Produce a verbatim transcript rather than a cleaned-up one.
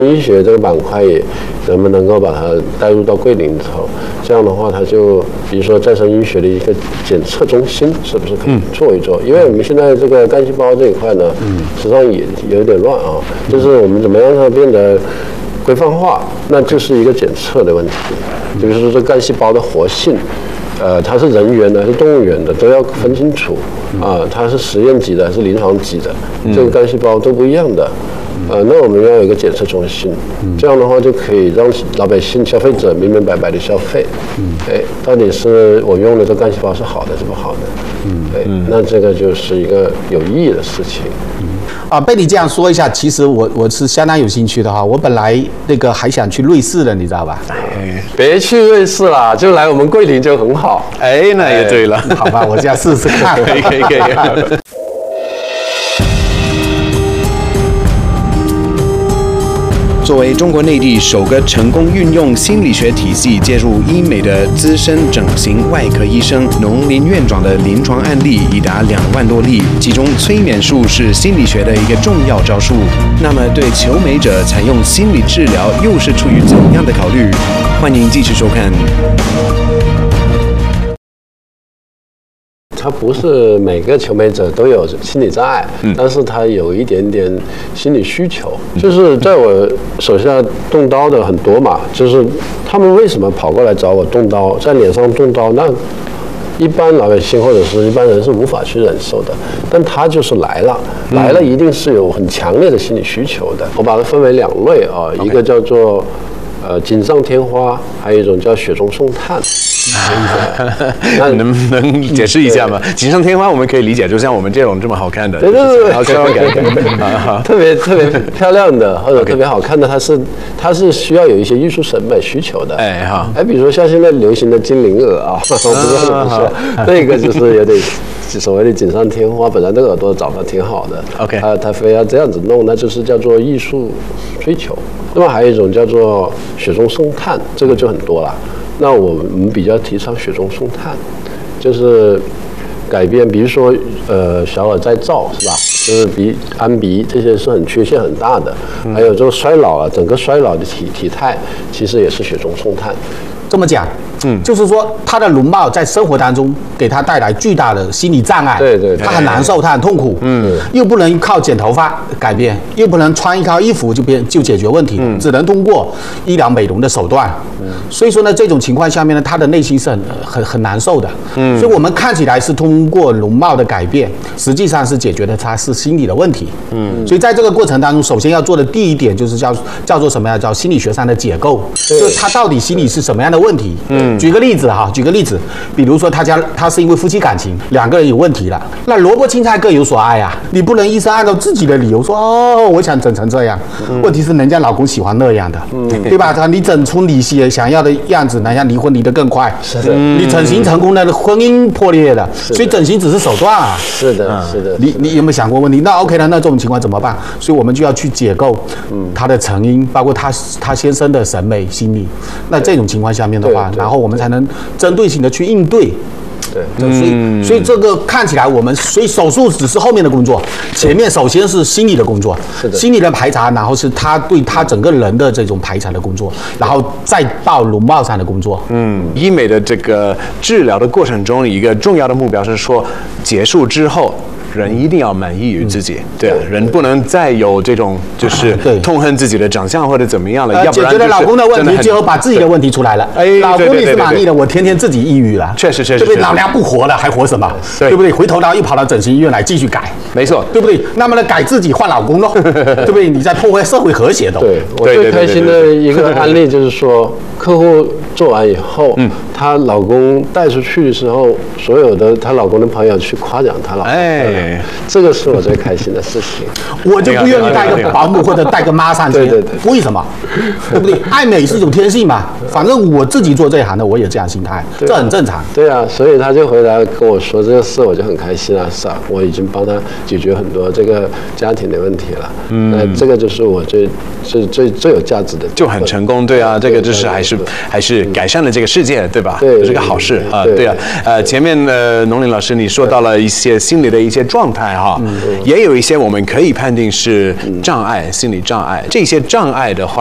医学这个板块也能不能够把它带入到桂林里头？这样的话，它就比如说再生医学的一个检测中心，是不是可以做一做？因为我们现在这个干细胞这一块呢，实际上也有点乱啊，就是我们怎么样让它变得规范化，那就是一个检测的问题。比如说这干细胞的活性。呃，它是人源的还是动物源的，都要分清楚啊。它是实验级的还是临床级的，这个干细胞都不一样的。呃，那我们要有一个检测中心，这样的话就可以让老百姓、消费者明明白白的消费。哎，到底是我用的这干细胞是好的是不好的？哎，那这个就是一个有意义的事情。 啊，被你这样说一下，其实我我是相当有兴趣的哈。我本来那个还想去瑞士的，你知道吧？ 哎，别去瑞士啦，就来我们桂林就很好。 哎，那也对了。 好吧，我这样试试看。 可以可以可以。 作为中国内地首个成功运用心理学体系介入医美的资深整形外科医生农林院长的临床案例已达两万多例，其中催眠术是心理学的一个重要招数。那么，对求美者采用心理治疗又是出于怎样的考虑？欢迎继续收看。 他不是每个求美者都有心理障碍，嗯、但是他有一点点心理需求。就是在我手下动刀的很多嘛，就是他们为什么跑过来找我动刀，在脸上动刀？那一般老百姓或者是一般人是无法去忍受的，但他就是来了，来了一定是有很强烈的心理需求的。我把它分为两类啊，一个叫做呃锦上添花，还有一种叫雪中送炭。 那能不能解释一下吗？锦上添花我们可以理解，就像我们这种这么好看的， 对对对 ，OK OK， 特别特别漂亮的或者特别好看的，它是它是需要有一些艺术审美需求的。哎好，哎，比如说像现在流行的精灵耳啊，我不知道是不是，那个就是有点所谓的锦上添花，本来这个耳朵长得挺好的 ，OK， 他他非要这样子弄，那就是叫做艺术追求。那么还有一种叫做雪中送炭，这个就很多了。那我们比较提倡雪中送炭，就是改变，比如说呃小耳再造是吧？就是鼻安鼻这些是很缺陷很大的，嗯、还有这个衰老啊，整个衰老的体体态其实也是雪中送炭。 这么讲，嗯，就是说他的容貌在生活当中给他带来巨大的心理障碍， 对对， 他很难受，他很痛苦，嗯，又不能靠剪头发改变，又不能穿一套衣服就变就解决问题，嗯，只能通过医疗美容的手段，嗯，所以说呢，这种情况下面呢，他的内心是很很很难受的，嗯，所以我们看起来是通过容貌的改变，实际上是解决的他是心理的问题，嗯，所以在这个过程当中，首先要做的第一点就是叫叫做什么呀？叫心理学上的解构，就是他到底心理是什么样的问题，嗯。举个例子哈，举个例子，比如说他家他是因为夫妻感情两个人有问题了，那萝卜青菜各有所爱啊，你不能医生按照自己的理由说哦，我想整成这样，嗯、问题是人家老公喜欢那样的，嗯、对吧？他你整出你想要的样子，人家离婚离得更快， 是的， 你整形成功了，婚姻破裂了，所以整形只是手段啊， 是的，是的， 你你有没有想过问题？那 OK 了，那这种情况怎么办？所以我们就要去解构他的成因，包括他他先生的审美心理。那这种情况下面的话，然后我们才能针对性的去应对。 对， 所以所以这个看起来我们，所以手术只是后面的工作，前面首先是心理的工作， 是的， 心理的排查，然后是他对他整个人的这种排查的工作，然后再到容貌上的工作。 嗯，医美的这个治疗的过程中，一个重要的目标是说，结束之后。人一定要满意于自己，对啊，人不能再有这种就是痛恨自己的长相或者怎么样了，要不然解决了老公的问题，最后把自己的问题出来了。哎，老公你是满意的，我天天自己抑郁了， 确实确实， 对不对？老娘不活了，还活什么？对不对？回头呢又跑到整形医院来继续改， 没错， 对不对？那么呢，改自己换老公咯，对不对？你在破坏社会和谐的。 对，我最开心的一个案例就是说，客户做完以后，嗯，她老公带出去的时候，所有的她老公的朋友去夸奖她老公，哎，这个是我最开心的事情。 我就不愿意带个保姆或者带个妈上去， 对对对， 为什么？对不对？爱美是一种天性嘛，反正我自己做这一行的，我也这样心态，这很正常。 对啊，所以他就回来跟我说这个事，我就很开心啊，是啊，我已经帮他解决很多这个家庭的问题了。嗯，那这个就是我最最最最有价值的， 就很成功。对啊，这个就是还是还是改善了这个世界，对吧？ 吧？ 对， 这是个好事啊。对啊，呃，前面呃，农林老师你说到了一些心理的一些状态哈，也有一些我们可以判定是障碍，心理障碍。这些障碍的话。